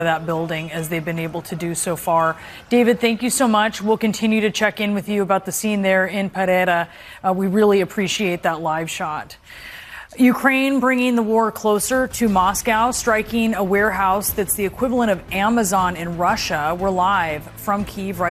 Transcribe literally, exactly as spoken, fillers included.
that building as they've been able to do so far. David, thank you so much. We'll continue to check in with you about the scene there in Pereira. Uh, we really appreciate that live shot. Ukraine bringing the war closer to Moscow, striking a warehouse that's the equivalent of Amazon in Russia. We're live from Kyiv right